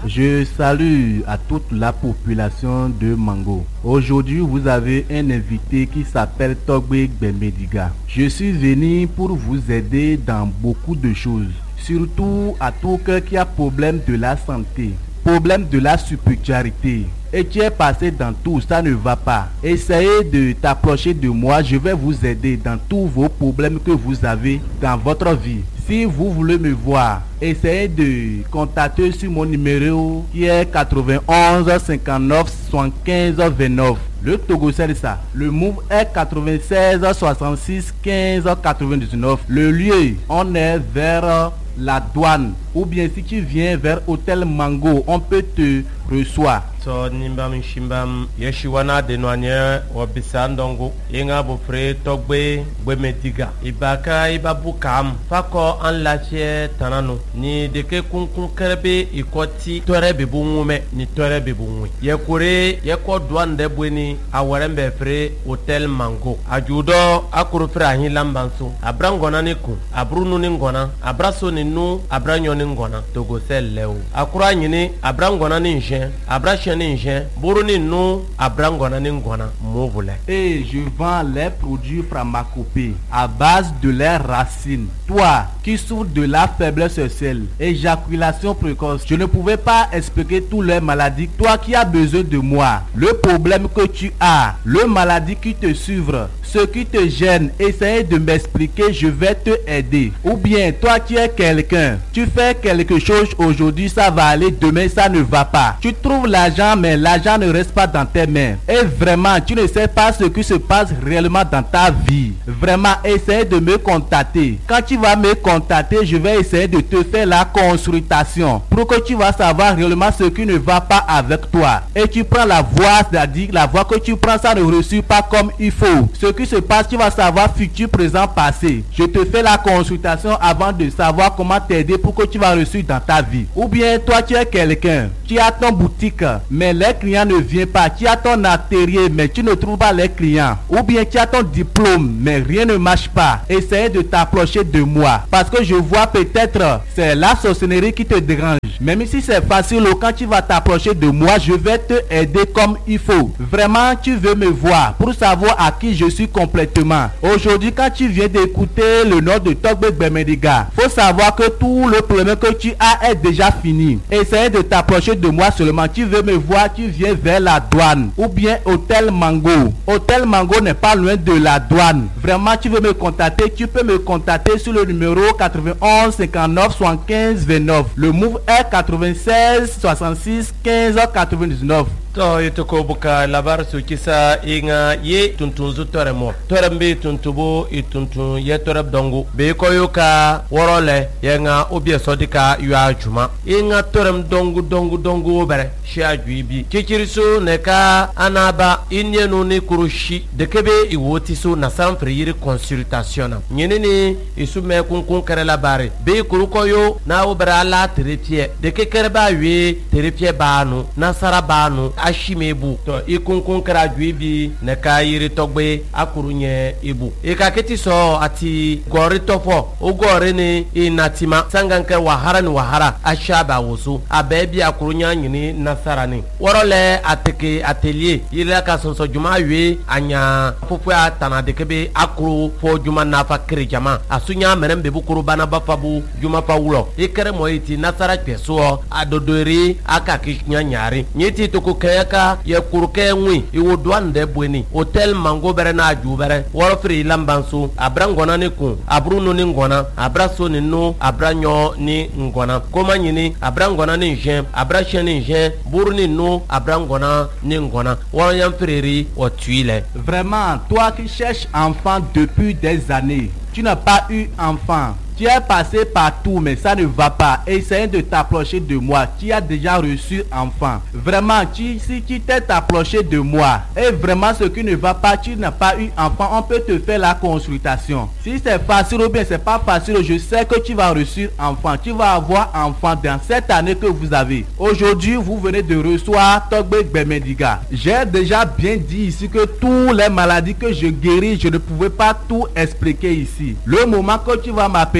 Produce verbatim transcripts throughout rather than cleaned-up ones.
Je salue à toute la population de Mango. Aujourd'hui, vous avez un invité qui s'appelle Togbe Gbemediga. Je suis venu pour vous aider dans beaucoup de choses, surtout à tout cœur qui a problème de la santé, problème de la spiritualité. Et tu es passé dans tout, ça ne va pas. Essayez de t'approcher de moi, je vais vous aider dans tous vos problèmes que vous avez dans votre vie. Si vous voulez me voir, essayez de contacter sur mon numéro qui est quatre-vingt-onze cinquante-neuf soixante-quinze vingt-neuf. Le Togo c'est ça. Le move est quatre-vingt-seize soixante-six quinze quatre-vingt-dix-neuf. Le lieu, on est vers la douane. Ou bien si tu viens vers Hôtel Mango, on peut te recevoir. So nimbam shimbam yeshiwana denwanye wabisandongo inga bofre Togbe Gbemediga ibaka ibabukam fako an lache tanano ni deke kunkun kerebe ikoti tore bebungume ni tore bebunwi yekure yeko douane bweni awarembe fre Hôtel Mango ajudo akuru fre ahin lambanso abrangona ni ku abrunu ni ngona abraso ni nu abranyo ni ngona Togo sellew akura nyini abrangona ni njen abrashe ni njen buruni nu abrangona ni ngona mouvule. Et je vends les produits pharmacopées à base de leurs racines. Toi qui souffres de la faiblesse sexuelle, éjaculation précoce, je ne pouvais pas expliquer toutes les maladies. Toi qui as besoin de moi, le problème que tu as, le maladie qui te suivre, ce qui te gêne, essaye de m'expliquer, je vais te aider. Ou bien toi qui es quelqu'un, tu fais quelque chose aujourd'hui, ça va aller, demain ça ne va pas. Tu trouves l'argent mais l'argent ne reste pas dans tes mains. Et vraiment, tu ne sais pas ce qui se passe réellement dans ta vie. Vraiment, essaye de me contacter. Quand tu vas me contacter, je vais essayer de te faire la consultation pour que tu vas savoir réellement ce qui ne va pas avec toi. Et tu prends la voie, c'est-à-dire la voie que tu prends, ça ne reçoit pas comme il faut. Ce qui se passe, tu vas savoir futur, présent, passé. Je te fais la consultation avant de savoir comment t'aider pour que tu vas réussir dans ta vie. Ou bien toi, tu es quelqu'un, tu as ton boutique, mais les clients ne viennent pas. Tu as ton atelier, mais tu ne trouves pas les clients. Ou bien tu as ton diplôme, mais rien ne marche pas. Essaye de t'approcher de moi. Parce que je vois peut-être c'est la sorcellerie qui te dérange. Même si c'est facile, quand tu vas t'approcher de moi, je vais te aider comme il faut. Vraiment, tu veux me voir pour savoir à qui je suis complètement. Aujourd'hui, quand tu viens d'écouter le nom de Togbe Gbemediga, faut savoir que tout le problème que tu as est déjà fini. Essaye de t'approcher de moi seulement. Tu veux me voir, tu viens vers la douane ou bien Hôtel Mango. Hôtel Mango n'est pas loin de la douane. Vraiment, tu veux me contacter, tu peux me contacter sur le numéro quatre-vingt-onze cinquante-neuf soixante-quinze vingt-neuf. Le move est quatre-vingt-seize soixante-six quinze quatre-vingt-dix-neuf. To yitoko buka labar su kisa inga ye tuntunzu toremo torembe tuntubo ituntun ye toreb dongo be koyo ka worole yenga obie sodika yua juma inga torem dongo dongo dongo bere shia juibi kikiriso neka anaba inyenu ni kurushi dekebe iwotiso na sanfre yiri consultation nyenene isume kunkun kare labare be kurukoyo na obera ala terepie dekekere ba wi terepie banu nasara banu ashimebu to ikunkun kara juibi ne ka yiri Togbe akurunye ibu ikaketi so ati gori tofo ogore ni inatima sanganke wahara ni wahara ashaba wosu abebi akurunya nyini nasarani worole ateke atelier yira ka sonso juma wi anya fufu atana dekebe akuru fo juma nafa kirjama asunya merembe bukuru bana bafabu juma pawulo ikere moiti nasara peso adodori akakinya nyari nyiti toko kayaka ye kuruke nwi iwo douane bweni Hôtel Mango bere na ajubere worofri lambansu abrangona ni ku abruno ni ngona abraso ni no abranyo ni ngona koma nyini abrangona ni njen abrashe ni njen burni no abrangona ni ngona woroyam freri o tuile. Vraiment, toi qui cherches enfant depuis des années, tu n'as pas eu enfant. Tu es passé partout, mais ça ne va pas. Essaye de t'approcher de moi. Tu as déjà reçu enfant. Vraiment, tu, si tu t'es approché de moi, et vraiment ce qui ne va pas, tu n'as pas eu enfant, on peut te faire la consultation. Si c'est facile ou bien c'est pas facile, je sais que tu vas reçu enfant. Tu vas avoir enfant dans cette année que vous avez. Aujourd'hui, vous venez de recevoir Togbe Gbemediga. J'ai déjà bien dit ici que toutes les maladies que je guéris, je ne pouvais pas tout expliquer ici. Le moment que tu vas m'appeler,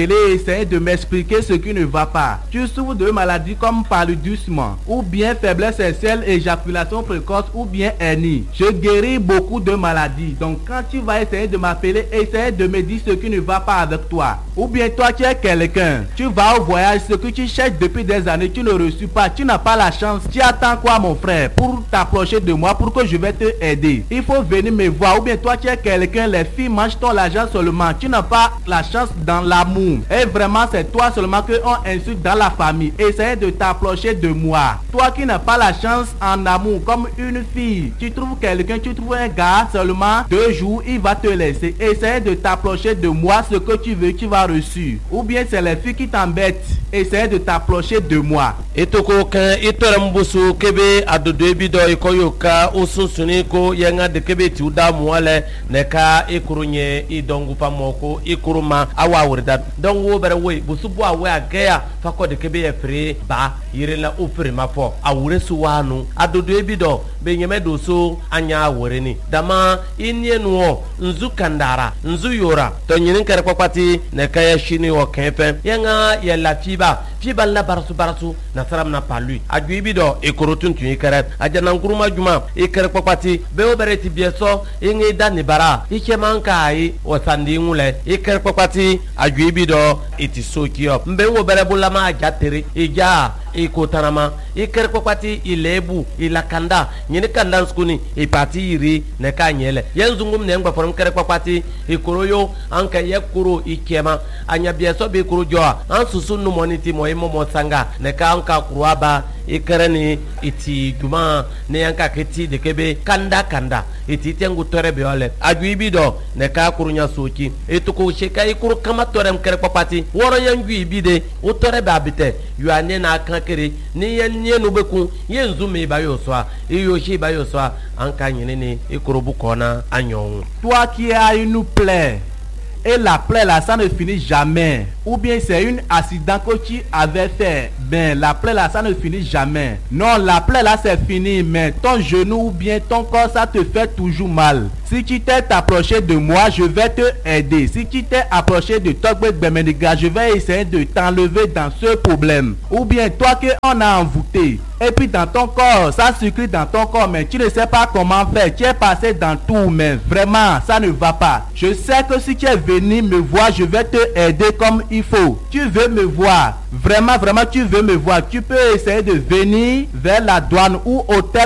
m'appeler et essayer de m'expliquer ce qui ne va pas. Tu souffres de maladies comme paludisme, ou bien faiblesse sexuelle, éjaculation précoce, ou bien hernie. Je guéris beaucoup de maladies. Donc quand tu vas essayer de m'appeler, essayer de me dire ce qui ne va pas avec toi. Ou bien toi tu es quelqu'un, tu vas au voyage, ce que tu cherches depuis des années, tu ne reçois pas, tu n'as pas la chance. Tu attends quoi mon frère pour t'approcher de moi, pour que je vais te aider? Il faut venir me voir. Ou bien toi tu es quelqu'un, les filles mangent ton argent seulement, tu n'as pas la chance dans l'amour. Et vraiment c'est toi seulement que on insulte dans la famille. Essaye de t'approcher de moi. Toi qui n'as pas la chance en amour comme une fille, tu trouves quelqu'un, tu trouves un gars seulement deux jours, il va te laisser. Essaye de t'approcher de moi, ce que tu veux, tu vas reçu. Ou bien c'est les filles qui t'embêtent. Essaye de t'approcher de moi. Etoko kan itorembusu kebe adodo ebido ikoyoka ususuni ko yanga de kebe ti uda muale neka ikurunye idongu pamoko ikuruma awa wurda dongo bere we busubu awe agaya fako de kebe efre ba yirela ofre mafo awure suwanu adodo ebido be nyeme doso anya awureni dama inienuo nzu kandara nzu yora to nyin kare kwakwati neka ya shini o kenfe yanga ya lafiba fiba la barasu barasu na saram na palui aju ibido ekorotun tun ikere ajana nkuruma juma ikere kwakwati be obereti bieso ingi dani bara ike manka ai osandi ngule ikere kwakwati aju ibido itisokio mbe wo bere bulama ajatere ija ikotanama ikere kwakwati ilebu ilakanda nyini kanda skuni ipati iri ne kanyele yenzungum ne ngba forum kere kwakwati ikoroyo anka yekuro ikema anya bieso be kurojo ansusu no moniti moimo mosanga ne kanka kuruaba ikereni iti juma ne yanka keti de kebe kanda kanda iti tengu torebe ole aju ibido ne ka kurunya soki etuko sheka ikuru kama torem kere papati woro yangu ibide o torebe abite yu ane na kankere ni yenye no beku yenzu me bayo so iyo shi bayo so anka nyene ne ikuru bukona anyon. Toi qui as une plaie et la plaie là ça ne finit jamais, ou bien c'est une accident que tu avais fait, ben la plaie là ça ne finit jamais. Non, la plaie là c'est fini, mais ton genou ou bien ton corps ça te fait toujours mal. Si tu t'es approché de moi, je vais te aider. Si tu t'es approché de Togbe Bemeniga, je vais essayer de t'enlever dans ce problème. Ou bien toi que on a envoûté, et puis dans ton corps, ça circule dans ton corps, mais tu ne sais pas comment faire. Tu es passé dans tout, mais vraiment, ça ne va pas. Je sais que si tu es venu me voir, je vais te aider comme il faut. Tu veux me voir, vraiment, vraiment, tu veux me voir. Tu peux essayer de venir vers la douane ou hôtel